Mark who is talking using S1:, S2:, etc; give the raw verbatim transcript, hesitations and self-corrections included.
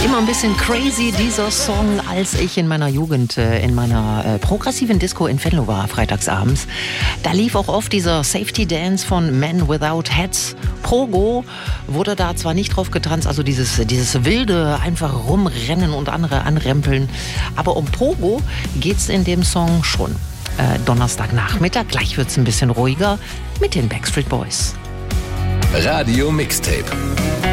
S1: Immer ein bisschen crazy, dieser Song, als ich in meiner Jugend äh, in meiner äh, progressiven Disco in Venlo war, freitagsabends. Da lief auch oft dieser Safety Dance von Men Without Hats. Pogo wurde da zwar nicht drauf getanzt, also dieses, dieses wilde einfach rumrennen und andere anrempeln, aber um Pogo geht's in dem Song schon. Äh, Donnerstagnachmittag, gleich wird's ein bisschen ruhiger mit den Backstreet Boys.
S2: Radio Mixtape.